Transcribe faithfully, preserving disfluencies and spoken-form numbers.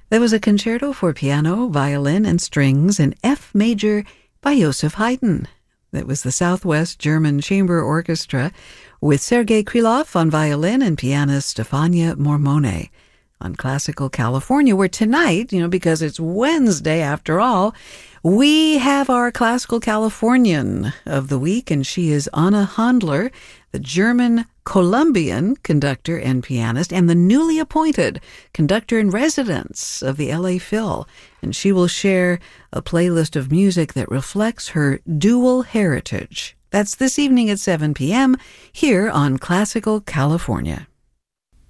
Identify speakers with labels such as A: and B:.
A: There was a concerto for piano, violin, and strings in F major by Joseph Haydn. That was the Southwest German Chamber Orchestra with Sergei Krylov on violin and pianist Stefania Mormone on Classical California, where tonight, you know, because it's Wednesday after all, we have our Classical Californian of the week, and she is Anna Handler, the German Colombian conductor and pianist, and the newly appointed conductor in residence of the L A Phil. And she will share a playlist of music that reflects her dual heritage. That's this evening at seven p.m. here on Classical California.